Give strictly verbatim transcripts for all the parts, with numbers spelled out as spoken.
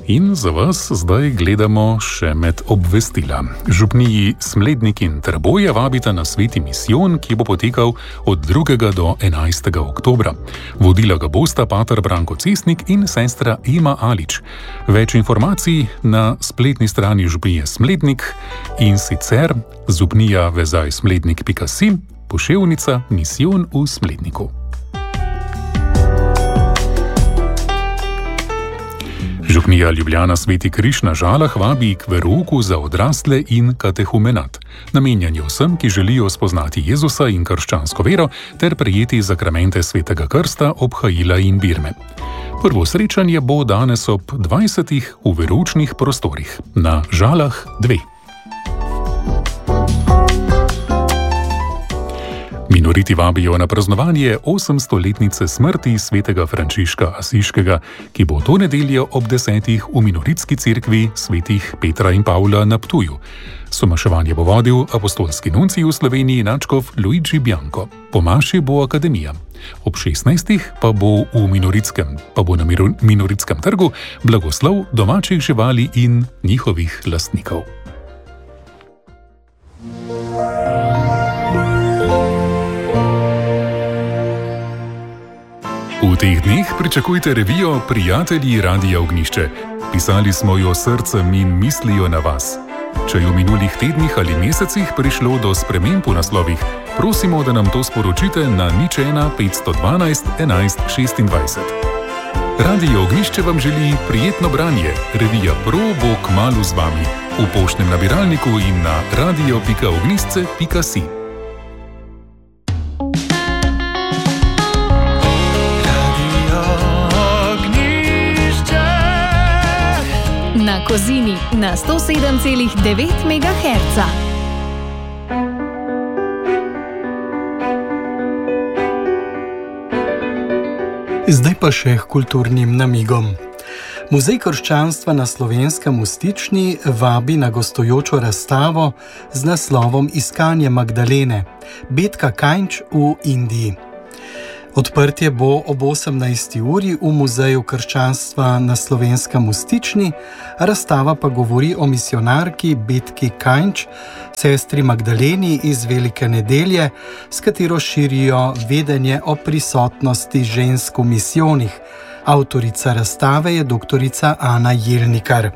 In za vas zdaj gledamo še med obvestila. Župniji Smlednik in Trboje vabita na sveti misijon, ki bo potekal od drugega do enajstega oktobra. Vodila ga bosta pater Branko Cesnik in sestra Ema Alič. Več informacij na spletni strani župnije Smlednik in sicer župnija vezaj smlednik pika si, poševnica misijon v Smledniku. Župnija Ljubljana Sveti Križ na Žalah vabi k verouku za odrasle in katehumenat. Namenjen je vsem, ki želijo spoznati Jezusa in krščansko vero ter prejeti zakramente svetega krsta, obhajila in birme. Prvo srečanje bo danes ob dvajsetih v veroučnih prostorih na Žalah dve. Minoriti vabijo na praznovanje osemstoletnice smrti svetega Frančiška Asiškega, ki bo to nedeljo ob desetih v minoritski cerkvi svetih Petra in Pavla na Ptuju. Somaševanje bo vodil apostolski nuncij v Sloveniji nadškof Luigi Bianco. Po maši bo akademija. Ob šestnajstih pa bo, v minoritskem, pa bo na minoritskem trgu blagoslov domačih živali in njihovih lastnikov. V teh dneh pričakujte revijo Prijatelji Radia Ognjišče. Pisali smo jo srcem in mislijo na vas. Če je v minulih tednih ali mesecih prišlo do sprememb v naslovih, prosimo, da nam to sporočite na nič ena petsto dvanajst enajst šestindvajset. Radio Ognjišče vam želi prijetno branje. Revija Pro bo kmalu z vami v poštnem nabiralniku in na radio pika ognjišče pika si. Na Kozini na sto sedem celih devet megaherca. Zdaj pa še k kulturnim namigom. Muzej krščanstva na Slovenskem v Stični vabi na gostujočo razstavo z naslovom Iskanje Magdalene, Betka Kajnč v Indiji. Odprtje bo ob osemnajsti uri v Muzeju krščanstva na Slovenskem v Stični, razstava pa govori o misijonarki Betki Kajnč, sestri Magdaleni iz Velike nedelje, s katero širijo vedenje o prisotnosti žensk v misijonih. Avtorica razstave je doktorica Ana Jelnikar.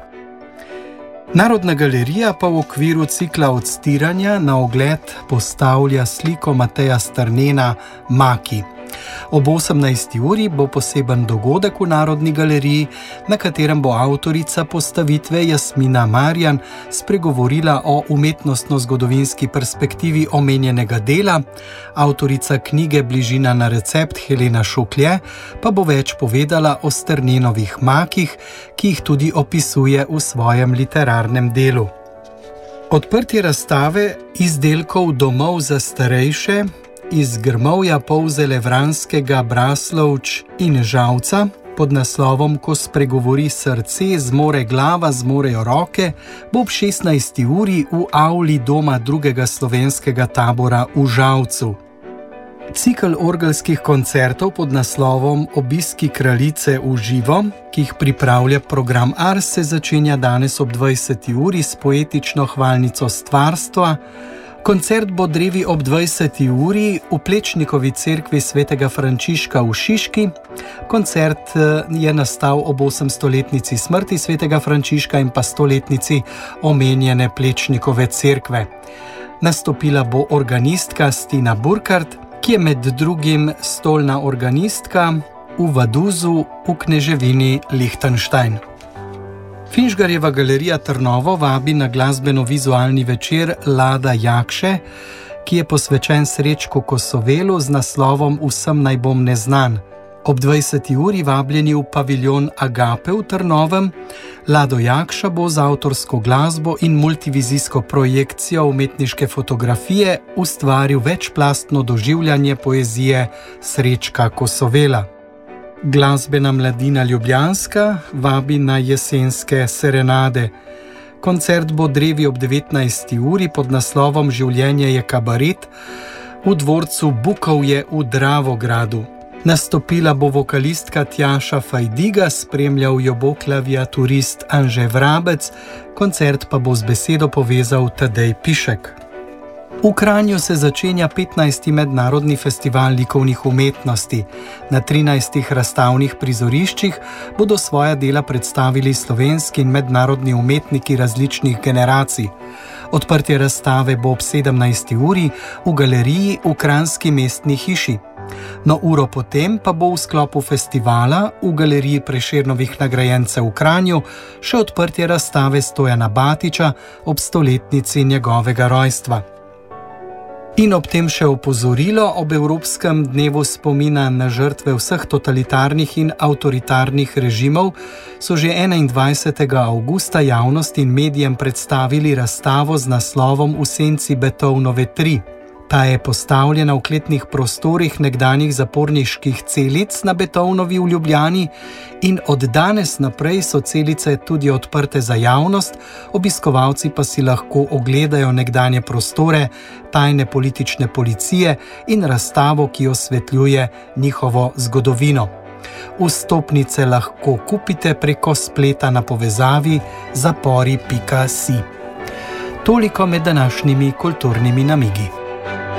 Narodna galerija pa v okviru cikla odstiranja na ogled postavlja sliko Mateja Strnena Maki. Ob osemnajsti uri bo poseben dogodek v Narodni galeriji, na katerem bo avtorica postavitve Jasmina Marjan spregovorila o umetnostno-zgodovinski perspektivi omenjenega dela, avtorica knjige Bližina na recept Helena Šuklje pa bo več povedala o Strnenovih makih, ki jih tudi opisuje v svojem literarnem delu. Odprtje razstave izdelkov domov za starejše iz grmovja Polzele Vranskega, Braslovč in Žalca pod naslovom Ko spregovori srce, zmore glava, zmorejo roke, bo ob šestnajsti uri v avli doma drugega slovenskega tabora v Žalcu. Cikel orgelskih koncertov pod naslovom Obiski kraljice v živo, ki jih pripravlja program Ars, se začenja danes ob dvajseti uri s poetično hvalnico stvarstva. Koncert bo drevi ob dvajseti uri v Plečnikovi cerkvi svetega Frančiška v Šiški. Koncert je nastal ob osemstoletnici smrti svetega Frančiška in pa stoletnici omenjene Plečnikove cerkve. Nastopila bo organistka Stina Burkart, ki je med drugim stolna organistka v Vaduzu v kneževini Lichtenstein. Finžgarjeva galerija Trnovo vabi na glasbeno-vizualni večer Lada Jakše, ki je posvečen Srečku Kosovelu z naslovom Vsem naj bom neznan. Ob dvajseti uri vabljeni v paviljon Agape v Trnovem. Lado Jakša bo z avtorsko glasbo in multivizijsko projekcijo umetniške fotografije ustvaril večplastno doživljanje poezije Srečka Kosovela. Glasbena mladina Ljubljanska vabi na jesenske serenade. Koncert bo drevi ob devetnajsti uri pod naslovom Življenje je kabaret v dvorcu Bukovje v Dravogradu. Nastopila bo vokalistka Tjaša Fajdiga, spremljal jo bo klaviaturist Anže Vrabec, koncert pa bo z besedo povezal Tadej Pišek. V Kranju se začenja petnajsti mednarodni festival likovnih umetnosti. Na trinajstih razstavnih prizoriščih bodo svoja dela predstavili slovenski in mednarodni umetniki različnih generacij. Odprtje razstave bo ob sedemnajsti uri v galeriji v Kranjski mestni hiši. No, uro potem pa bo v sklopu festivala v galeriji Prešernovih nagrajencev v Kranju še odprtje razstave Stojana Batiča ob stoletnici njegovega rojstva. In ob tem še opozorilo: ob Evropskem dnevu spomina na žrtve vseh totalitarnih in avtoritarnih režimov so že enaindvajsetega avgusta javnosti in medijem predstavili razstavo z naslovom V senci Beethovenove tri. Ta je postavljena v kletnih prostorih nekdanjih zaporniških celic na Beethovenovi v Ljubljani in od danes naprej so celice tudi odprte za javnost, obiskovalci pa si lahko ogledajo nekdanje prostore tajne politične policije in razstavo, ki osvetljuje njihovo zgodovino. Vstopnice lahko kupite preko spleta na povezavi zapori pika si. Toliko med današnjimi kulturnimi namigi.